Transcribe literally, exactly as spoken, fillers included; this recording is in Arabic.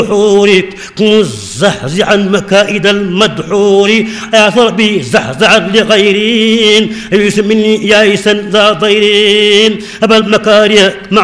حورك كن زحزعا مكائد المدحور يا ربي زحزعا لغيرين يسمني يائسا ذا ضيرين أبا المكاره مع